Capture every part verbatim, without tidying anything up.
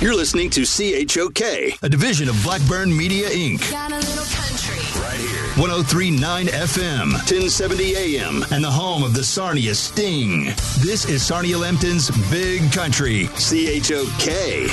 You're listening to C H O K, a division of Blackburn Media, Incorporated. Got a little country. Right here. one oh three point nine F M, ten seventy A M, and the home of the Sarnia Sting. This is Sarnia Lambton's Big Country, C H O K.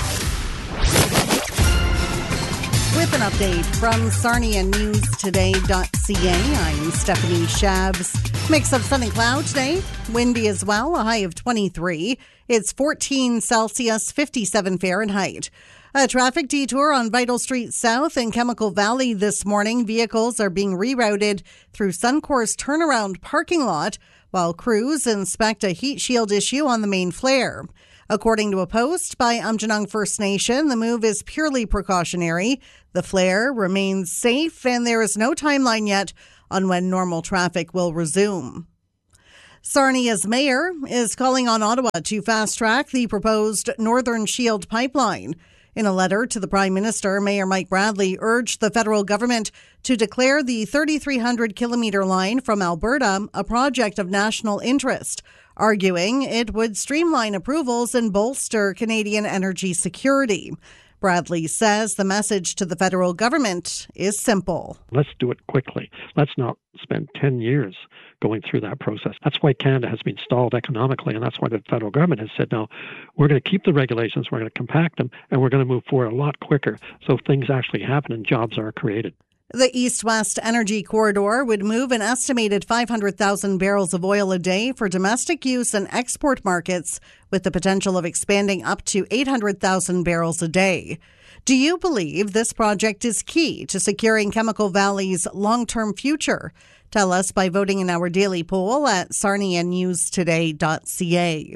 With an update from Sarnia News Today dot C A, I'm Stephanie Shabs. Mix of sun and cloud today. Windy as well, a high of twenty-three. It's fourteen Celsius, fifty-seven Fahrenheit. A traffic detour on Vital Street South in Chemical Valley this morning. Vehicles are being rerouted through Suncor's turnaround parking lot while crews inspect a heat shield issue on the main flare. According to a post by Aamjiwnaang First Nation, the move is purely precautionary. The flare remains safe, and there is no timeline yet on when normal traffic will resume. Sarnia's mayor is calling on Ottawa to fast-track the proposed Northern Shield pipeline. In a letter to the Prime Minister, Mayor Mike Bradley urged the federal government to declare the thirty-three hundred kilometre line from Alberta a project of national interest, arguing it would streamline approvals and bolster Canadian energy security. Bradley says the message to the federal government is simple. Let's do it quickly. Let's not spend ten years going through that process. That's why Canada has been stalled economically, and that's why the federal government has said, no, we're going to keep the regulations, we're going to compact them, and we're going to move forward a lot quicker so things actually happen and jobs are created. The East-West Energy Corridor would move an estimated five hundred thousand barrels of oil a day for domestic use and export markets, with the potential of expanding up to eight hundred thousand barrels a day. Do you believe this project is key to securing Chemical Valley's long-term future? Tell us by voting in our daily poll at Sarnia News Today dot C A.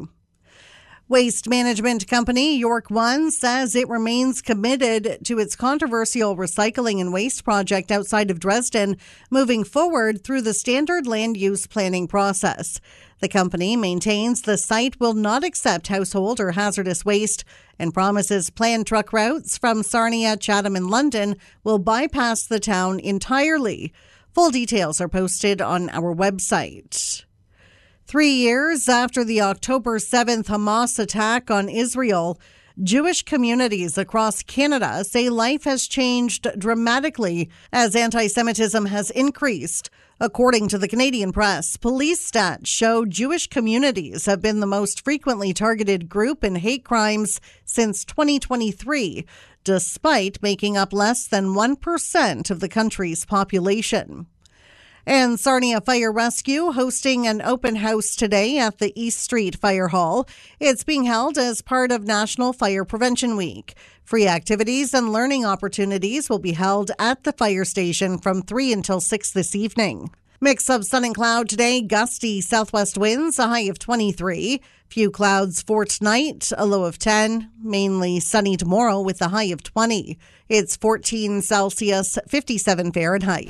Waste management company York One says it remains committed to its controversial recycling and waste project outside of Dresden, moving forward through the standard land use planning process. The company maintains the site will not accept household or hazardous waste and promises planned truck routes from Sarnia, Chatham, and London will bypass the town entirely. Full details are posted on our website. Three years after the October seventh Hamas attack on Israel, Jewish communities across Canada say life has changed dramatically as anti-Semitism has increased. According to the Canadian Press, police stats show Jewish communities have been the most frequently targeted group in hate crimes since twenty twenty-three, despite making up less than one percent of the country's population. And Sarnia Fire Rescue hosting an open house today at the East Street Fire Hall. It's being held as part of National Fire Prevention Week. Free activities and learning opportunities will be held at the fire station from three until six this evening. Mix of sun and cloud today, gusty southwest winds, a high of twenty-three. Few clouds for tonight, a low of ten. Mainly sunny tomorrow with a high of twenty. It's fourteen Celsius, fifty-seven Fahrenheit.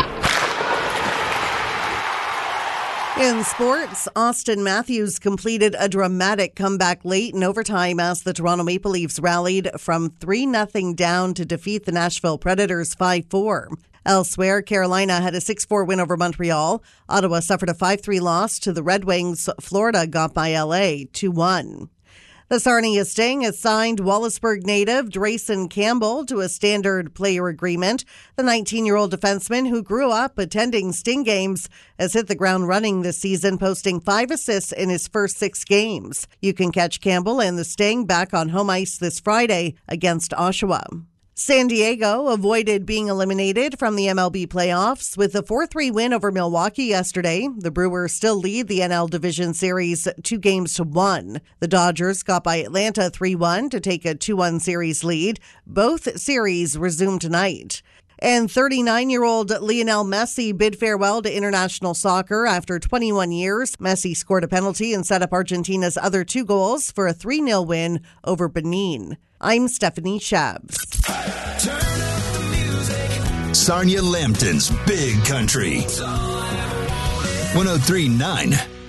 In sports, Austin Matthews completed a dramatic comeback late in overtime as the Toronto Maple Leafs rallied from three nothing down to defeat the Nashville Predators five four. Elsewhere, Carolina had a six four win over Montreal. Ottawa suffered a five three loss to the Red Wings. Florida got by L A two one. The Sarnia Sting has signed Wallaceburg native Drayson Campbell to a standard player agreement. The nineteen-year-old defenseman who grew up attending Sting games has hit the ground running this season, posting five assists in his first six games. You can catch Campbell and the Sting back on home ice this Friday against Oshawa. San Diego avoided being eliminated from the M L B playoffs with a four three win over Milwaukee yesterday. The Brewers still lead the N L Division Series two games to one. The Dodgers got by Atlanta three one to take a two one series lead. Both series resume tonight. And thirty-nine-year-old Lionel Messi bid farewell to international soccer after twenty-one years. Messi scored a penalty and set up Argentina's other two goals for a three nil win over Benin. I'm Stephanie Shabs. Turn up the music. Sarnia Lambton's Big Country. one oh three point nine